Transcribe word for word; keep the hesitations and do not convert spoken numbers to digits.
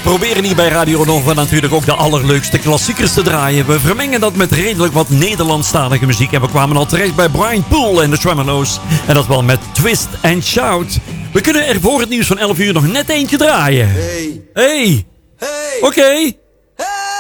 proberen hier bij Radio Nova natuurlijk ook de allerleukste klassiekers te draaien. We vermengen dat met redelijk wat Nederlandstalige muziek. En we kwamen al terecht bij Brian Poole en de Tremolo's. En dat wel met Twist and Shout. We kunnen er voor het nieuws van elf uur nog net eentje draaien. Hey. Hey. Hey. Oké. Okay.